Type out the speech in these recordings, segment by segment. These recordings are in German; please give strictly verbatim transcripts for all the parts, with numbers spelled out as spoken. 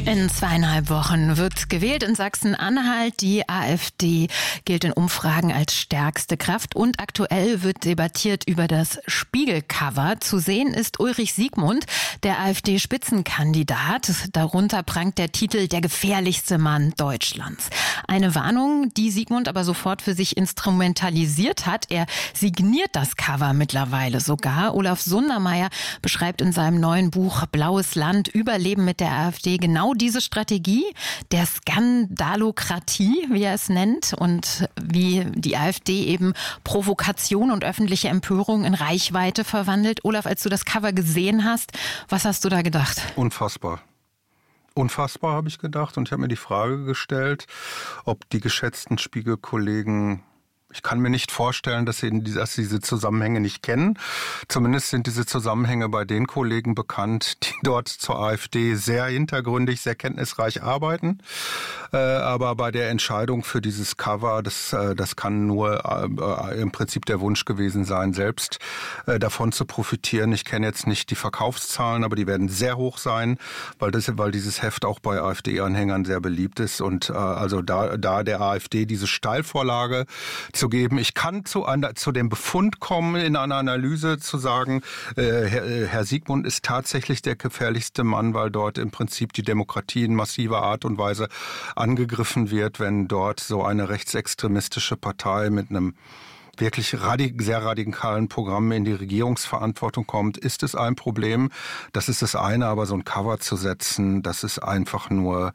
In zweieinhalb Wochen wird gewählt in Sachsen-Anhalt. Die AfD gilt in Umfragen als stärkste Kraft und aktuell wird debattiert über das Spiegel-Cover. Zu sehen ist Ulrich Siegmund, der AfD-Spitzenkandidat. Darunter prangt der Titel "Der gefährlichste Mann Deutschlands". Eine Warnung, die Siegmund aber sofort für sich instrumentalisiert hat. Er signiert das Cover mittlerweile sogar. Olaf Sundermeier beschreibt in seinem neuen Buch "Blaues Land. Überleben mit der AfD" genau diese Strategie der Skandalokratie, wie er es nennt, und wie die AfD eben Provokation und öffentliche Empörung in Reichweite verwandelt. Olaf, als du das Cover gesehen hast, was hast du da gedacht? Unfassbar. Unfassbar, habe ich gedacht. Und ich habe mir die Frage gestellt, ob die geschätzten Spiegelkollegen... Ich kann mir nicht vorstellen, dass sie, dass sie diese Zusammenhänge nicht kennen. Zumindest sind diese Zusammenhänge bei den Kollegen bekannt, die dort zur AfD sehr hintergründig, sehr kenntnisreich arbeiten. Äh, aber bei der Entscheidung für dieses Cover, das, äh, das kann nur äh, im Prinzip der Wunsch gewesen sein, selbst äh, davon zu profitieren. Ich kenne jetzt nicht die Verkaufszahlen, aber die werden sehr hoch sein, weil, das, weil dieses Heft auch bei AfD-Anhängern sehr beliebt ist. Und äh, also da, da der AfD diese Steilvorlage zu geben. Ich kann zu, einer, zu dem Befund kommen, in einer Analyse zu sagen, äh, Herr, Herr Siegmund ist tatsächlich der gefährlichste Mann, weil dort im Prinzip die Demokratie in massiver Art und Weise angegriffen wird, wenn dort so eine rechtsextremistische Partei mit einem wirklich radik- sehr radikalen Programm in die Regierungsverantwortung kommt, ist es ein Problem. Das ist das eine, aber so ein Cover zu setzen, das ist einfach nur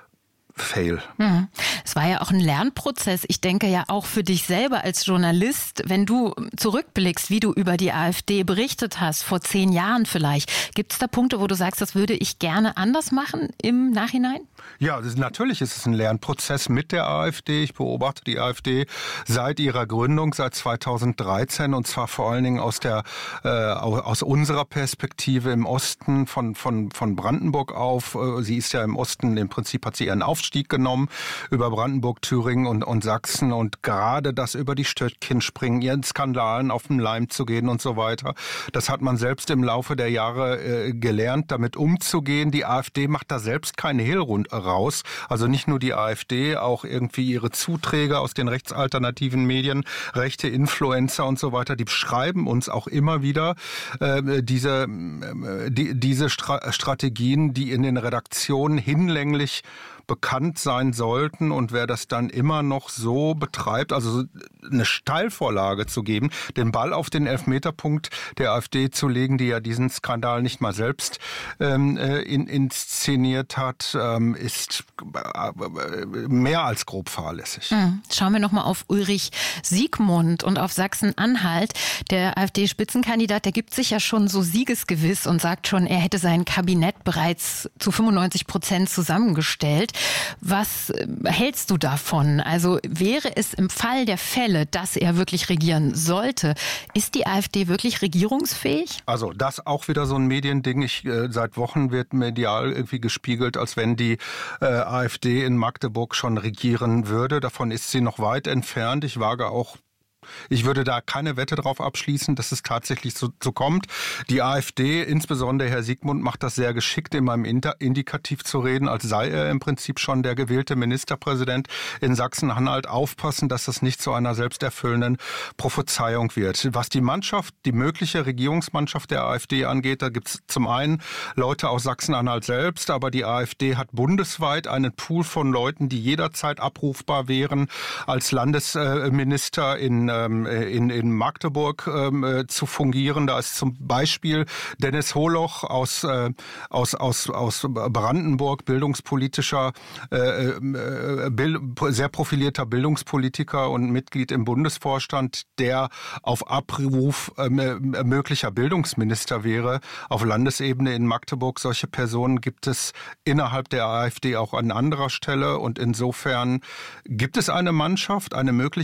Fail. Hm. Es war ja auch ein Lernprozess. Ich denke ja auch für dich selber als Journalist, wenn du zurückblickst, wie du über die AfD berichtet hast, vor zehn Jahren vielleicht. Gibt es da Punkte, wo du sagst, das würde ich gerne anders machen im Nachhinein? Ja, das ist, natürlich ist es ein Lernprozess mit der AfD. Ich beobachte die AfD seit ihrer Gründung, seit zweitausenddreizehn, und zwar vor allen Dingen aus der äh, aus unserer Perspektive im Osten von von von Brandenburg auf. Sie ist ja im Osten, im Prinzip hat sie ihren Aufstieg genommen über Brandenburg, Thüringen und und Sachsen, und gerade das über die Stöckchen springen, ihren Skandalen auf den Leim zu gehen und so weiter. Das hat man selbst im Laufe der Jahre äh, gelernt, damit umzugehen. Die AfD macht da selbst keine Hehl raus. Also nicht nur die AfD, auch irgendwie ihre Zuträger aus den rechtsalternativen Medien, rechte Influencer und so weiter, die beschreiben uns auch immer wieder äh, diese, äh, die, diese Stra- Strategien, die in den Redaktionen hinlänglich bekannt sein sollten, und wer das dann immer noch so betreibt, also eine Steilvorlage zu geben, den Ball auf den Elfmeterpunkt der AfD zu legen, die ja diesen Skandal nicht mal selbst ähm, in, inszeniert hat, ähm, ist äh, mehr als grob fahrlässig. Hm. Schauen wir nochmal auf Ulrich Siegmund und auf Sachsen-Anhalt. Der AfD-Spitzenkandidat, der gibt sich ja schon so siegesgewiss und sagt schon, er hätte sein Kabinett bereits zu fünfundneunzig Prozent zusammengestellt. Was hältst du davon? Also wäre es im Fall der Fälle, dass er wirklich regieren sollte, ist die AfD wirklich regierungsfähig? Also das auch wieder so ein Mediending. Ich, äh, seit Wochen wird medial irgendwie gespiegelt, als wenn die äh, AfD in Magdeburg schon regieren würde. Davon ist sie noch weit entfernt. Ich wage auch Ich würde da keine Wette drauf abschließen, dass es tatsächlich so, so kommt. Die AfD, insbesondere Herr Siegmund, macht das sehr geschickt, in meinem Inter- Indikativ zu reden, als sei er im Prinzip schon der gewählte Ministerpräsident in Sachsen-Anhalt. Aufpassen, dass das nicht zu einer selbsterfüllenden Prophezeiung wird. Was die Mannschaft, die mögliche Regierungsmannschaft der AfD angeht, da gibt es zum einen Leute aus Sachsen-Anhalt selbst, aber die AfD hat bundesweit einen Pool von Leuten, die jederzeit abrufbar wären, als Landesminister in In, in Magdeburg ähm, zu fungieren. Da ist zum Beispiel Dennis Holoch aus, äh, aus, aus, aus Brandenburg, bildungspolitischer, äh, äh, bild, sehr profilierter Bildungspolitiker und Mitglied im Bundesvorstand, der auf Abruf äh, möglicher Bildungsminister wäre. Auf Landesebene in Magdeburg, solche Personen gibt es innerhalb der AfD auch an anderer Stelle, und insofern gibt es eine Mannschaft, eine mögliche